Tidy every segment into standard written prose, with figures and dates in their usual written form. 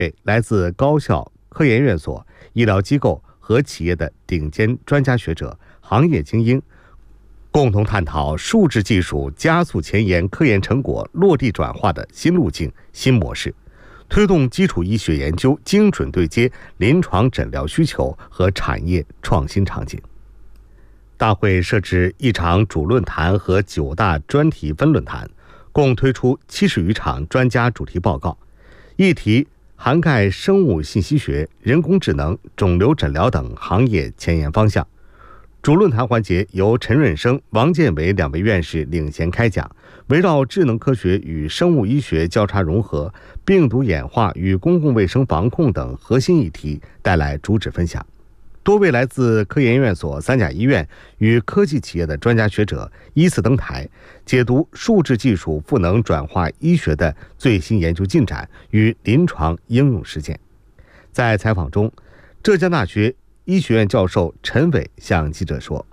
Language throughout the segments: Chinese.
来自高校、科研院所、医疗机构和企业的顶尖专家学者、行业精英，共同探讨数字技术加速前沿科研成果落地转化的新路径、新模式，推动基础医学研究精准对接临床诊疗需求和产业创新场景。大会设置1场主论坛和9大专题分论坛，共推出70余场专家主题报告，议题涵盖生物信息学、人工智能、肿瘤诊疗等行业前沿方向。主论坛环节由陈润生、王建伟2位院士领衔开讲，围绕智能科学与生物医学交叉融合、病毒演化与公共卫生防控等核心议题带来主旨分享。多位来自科研院所、3甲医院与科技企业的专家学者依次登台，解读数字技术赋能转化医学的最新研究进展与临床应用实践。在采访中，浙江大学医学院教授陈伟向记者说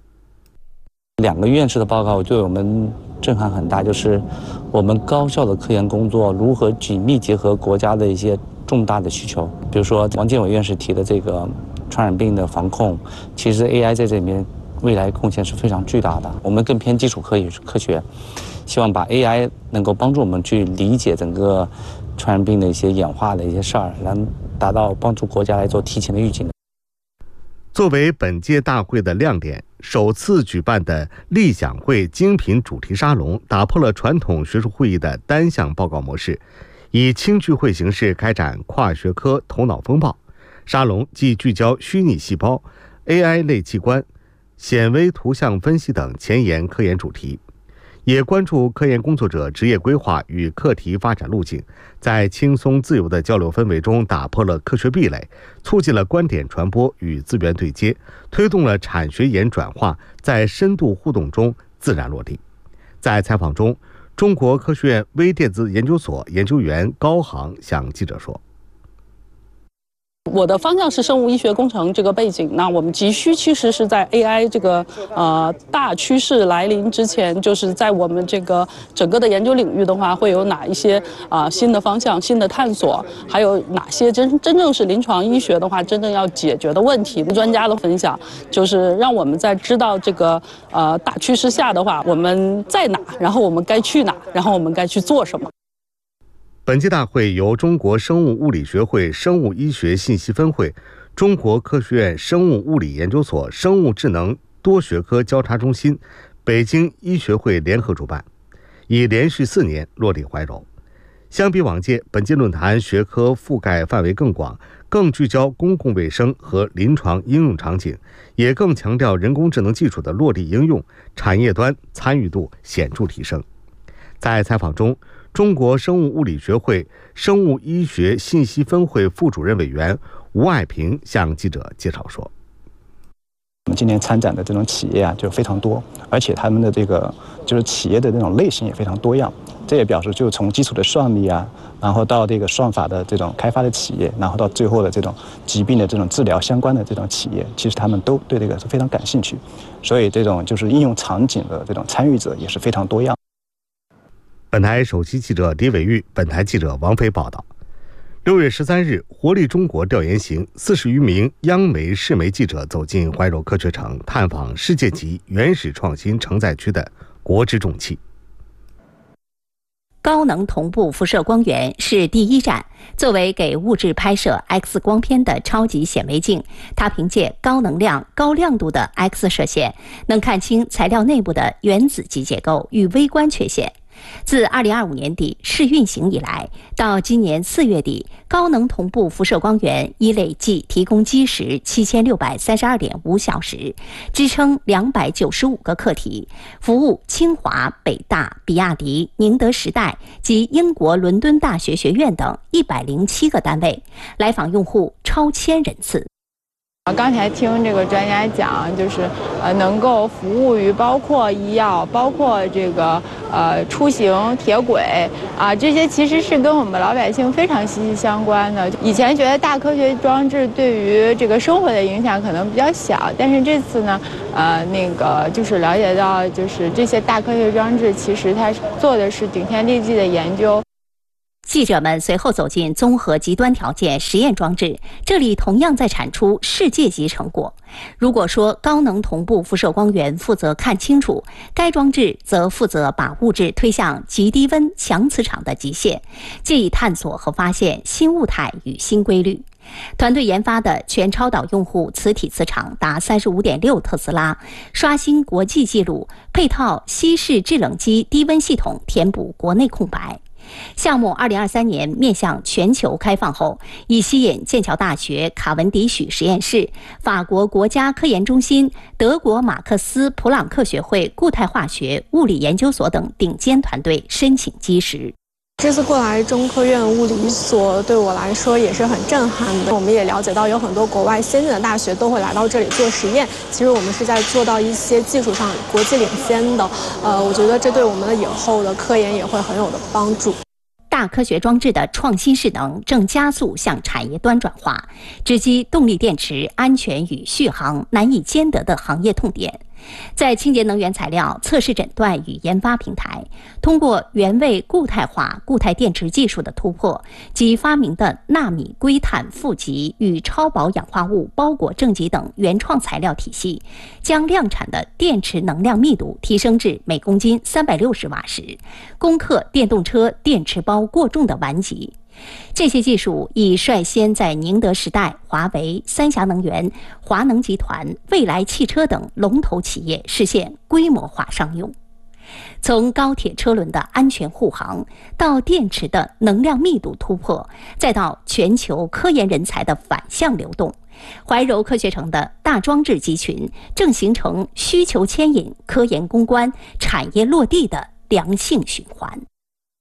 ：2个院士的报告对我们震撼很大，就是我们高校的科研工作如何紧密结合国家的一些重大的需求，比如说王建伟院士提的这个传染病的防控，其实 AI 在这里面未来贡献是非常巨大的。我们更偏基础科学，希望把 AI 能够帮助我们去理解整个传染病的一些演化的一些事儿，能达到帮助国家来做提前的预警。 作为本届大会的亮点，首次举办的立享会精品主题沙龙打破了传统学术会议的单项报告模式，以轻聚会形式开展跨学科头脑风暴。沙龙既聚焦虚拟细胞、AI 类器官、显微图像分析等前沿科研主题，也关注科研工作者职业规划与课题发展路径，在轻松自由的交流氛围中打破了科学壁垒，促进了观点传播与资源对接，推动了产学研转化在深度互动中自然落地。在采访中，中国科学院微电子研究所研究员高航向记者说： 我的方向是生物医学工程这个背景，那我们急需其实是在 AI 这个大趋势来临之前，就是在我们这个整个的研究领域的话，会有哪一些新的方向、新的探索，还有哪些真正是临床医学的话真正要解决的问题。专家的分享就是让我们在知道这个大趋势下的话，我们在哪，然后我们该去哪，然后我们该去做什么。 本届大会由中国生物物理学会生物医学信息分会、中国科学院生物物理研究所生物智能多学科交叉中心、北京医学会联合主办，已连续4年落地怀柔。相比往届，本届论坛学科覆盖范围更广，更聚焦公共卫生和临床应用场景，也更强调人工智能技术的落地应用，产业端参与度显著提升。在采访中，中国生物物理学会生物医学信息分会副主任委员吴爱平向记者介绍说： 我们今年参展的这种企业就非常多，而且他们的这个就是企业的这种类型也非常多样。这也表示，就从基础的算力然后到这个算法的这种开发的企业，然后到最后的这种疾病的这种治疗相关的这种企业，其实他们都对这个是非常感兴趣，所以这种就是应用场景的这种参与者也是非常多样。 本台首席记者李伟玉，本台记者王飞报道。6月13日，活力中国调研行40余名央媒、市媒记者走进怀柔科学城，探访世界级原始创新承载区的国之重器。 高能同步辐射光源是第一站，作为给物质拍摄 X 光片的超级显微镜，它凭借高能量、高亮度的 X 射线，能看清材料内部的原子级结构与微观缺陷。自2025年底试运行以来，到今年4月底，高能同步辐射光源已累计提供基时7632.5小时，支撑295个课题，服务清华、北大、比亚迪、宁德时代及英国伦敦大学学院等107个单位，来访用户超1000人次。 刚才听这个专家讲，就是能够服务于包括医药、包括这个出行、铁轨这些其实是跟我们老百姓非常息息相关的。以前觉得大科学装置对于这个生活的影响可能比较小，但是这次呢，就是了解到，就是这些大科学装置其实它做的是顶天立地的研究。 记者们随后走进综合极端条件实验装置，这里同样在产出世界级成果。如果说高能同步辐射光源负责看清楚，该装置则负责把物质推向极低温强磁场的极限，借以探索和发现新物态与新规律。团队研发的全超导用户磁体磁场达 35.6 特斯拉，刷新国际纪录，配套西式制冷机低温系统填补国内空白。项目2023年面向全球开放后，已吸引剑桥大学卡文迪许实验室、法国国家科研中心、德国马克思普朗克学会固态化学物理研究所等顶尖团队申请基石。 这次过来中科院物理所对我来说也是很震撼的。我们也了解到有很多国外先进的大学都会来到这里做实验，其实我们是在做到一些技术上国际领先的。我觉得这对我们的以后的科研也会很有的帮助。 大科学装置的创新势能正加速向产业端转化，直击动力电池安全与续航难以兼得的行业痛点。在清洁能源材料测试诊断与研发平台，通过原位固态化固态电池技术的突破及发明的纳米硅碳负极与超薄氧化物包裹正极等原创材料体系，将量产的电池能量密度提升至每公斤360瓦时，攻克电动车电池包过重的顽疾。这些技术已率先在宁德时代、华为、三峡能源、华能集团、蔚来汽车等龙头企业实现规模化商用。从高铁车轮的安全护航，到电池的能量密度突破，再到全球科研人才的反向流动，怀柔科学城的大装置集群正形成需求牵引、科研攻关、产业落地的良性循环。